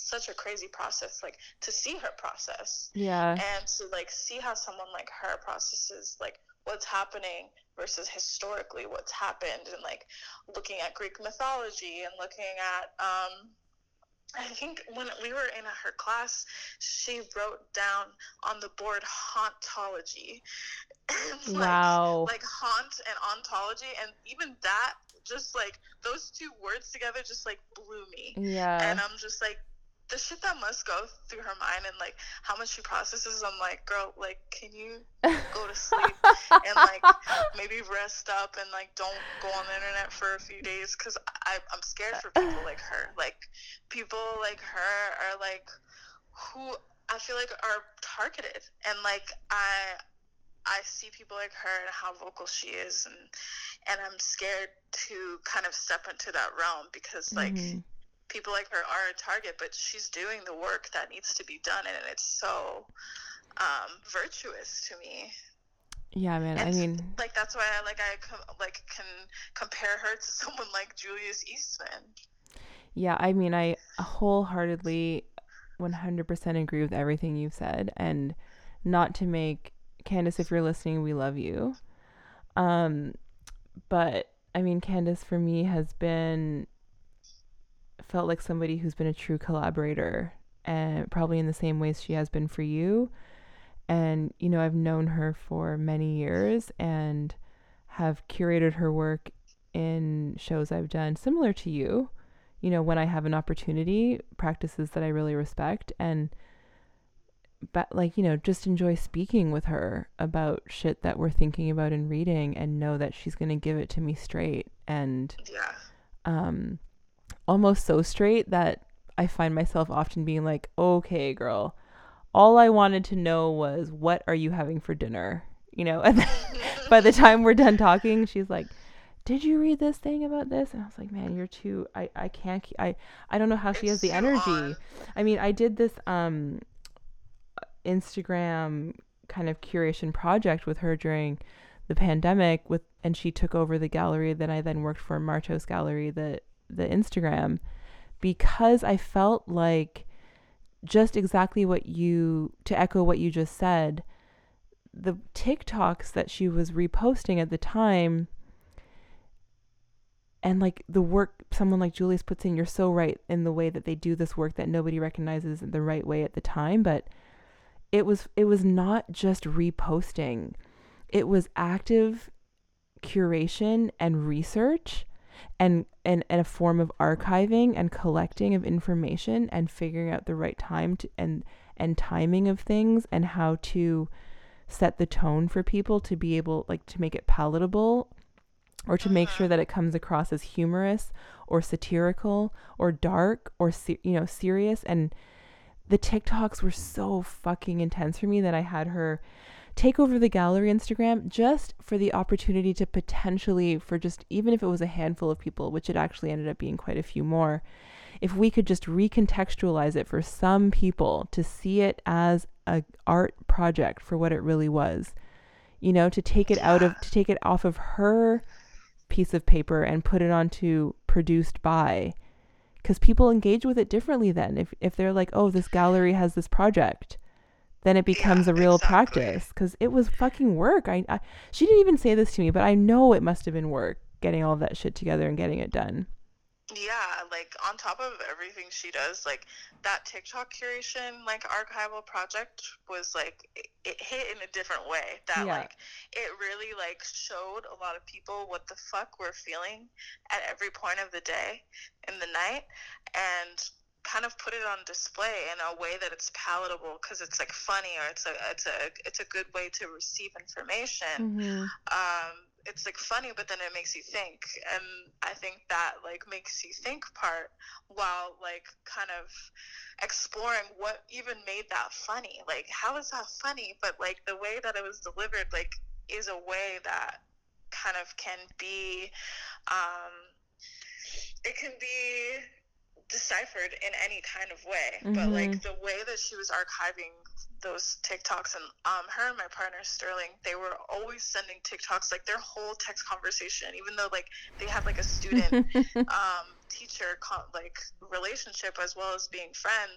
such a crazy process, like to see her process Yeah. and to like see how someone like her processes like what's happening versus historically what's happened, and like looking at Greek mythology and looking at I think when we were in her class, she wrote down on the board hauntology. And Wow. like haunt and ontology, and even that, just like those two words together just like blew me. And Yeah. I'm just like, the shit that must go through her mind and like how much she processes. I'm like, girl, like, can you go to sleep and like maybe rest up and like don't go on the internet for a few days, because I'm scared for people like her. Like people like her are like who I feel like are targeted, and like I see people like her and how vocal she is, and I'm scared to kind of step into that realm, because like Mm-hmm. people like her are a target, but she's doing the work that needs to be done, and it's so virtuous to me. Yeah, man. I And mean, like that's why I can compare her to someone like Julius Eastman. yeah, I mean, I wholeheartedly 100% agree with everything you've said. And not to make, Candace, if you're listening, we love you. Um, but I mean, Candace for me has been, felt like somebody who's been a true collaborator, and probably in the same ways she has been for you. And, you know, I've known her for many years and have curated her work in shows I've done similar to you, you know, when I have an opportunity, practices that I really respect. And, but like, you know, just enjoy speaking with her about shit that we're thinking about and reading, and know that she's going to give it to me straight, and Yeah. um, almost so straight that I find myself often being like, okay, girl, all I wanted to know was, what are you having for dinner? You know, and then by the time we're done talking, she's like, did you read this thing about this? And I was like, man, you're too, I can't, I don't know how she has It's the too on. energy. I mean, I did this, Instagram kind of curation project with her during the pandemic with, and she took over the gallery that I then worked for, Martos Gallery, the Instagram, because I felt like, just exactly what you, to echo what you just said, the TikToks that she was reposting at the time, and like the work someone like Julius puts in, you're so right in the way that they do this work that nobody recognizes the right way at the time, but it was not just reposting. It was active curation and research, and a form of archiving and collecting of information, and figuring out the right time to, and timing of things, and how to set the tone for people to be able, like, to make it palatable, or to make sure Mm-hmm. that it comes across as humorous or satirical or dark or serious. And the TikToks were so fucking intense for me that I had her take over the gallery Instagram, just for the opportunity to potentially, for just, even if it was a handful of people, which it actually ended up being quite a few more, if we could just recontextualize it for some people to see it as a art project for what it really was, you know, Yeah. to take it off of her piece of paper and put it onto produced by, because people engage with it differently then. If they're like, oh, this gallery has this project, then it Yeah, becomes a real exactly. practice, because it was fucking work. She didn't even say this to me, but I know it must have been work getting all of that shit together and getting it done. Yeah, like on top of everything she does, like that TikTok curation, like archival project was like it hit in a different way. That Yeah. like it really like showed a lot of people what the fuck we're feeling at every point of the day in the night, and kind of put it on display in a way that it's palatable, because it's like funny, or it's a good way to receive information. Mm-hmm. It's like funny, but then it makes you think, and I think that like makes you think part, while like kind of exploring what even made that funny. Like, how is that funny? But like the way that it was delivered, like, is a way that kind of can be, um, it can be deciphered in any kind of way. But Mm-hmm. like the way that she was archiving those TikToks, and her and my partner Sterling, they were always sending TikToks, like their whole text conversation, even though like they had like a student teacher like relationship as well as being friends,